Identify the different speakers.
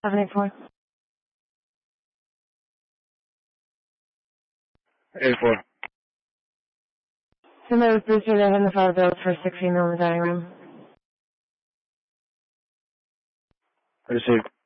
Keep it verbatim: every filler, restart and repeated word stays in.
Speaker 1: seven eight four.
Speaker 2: eight four.
Speaker 1: Somebody was Brewster, they're in the file bill for six female in the dining room.
Speaker 2: Received.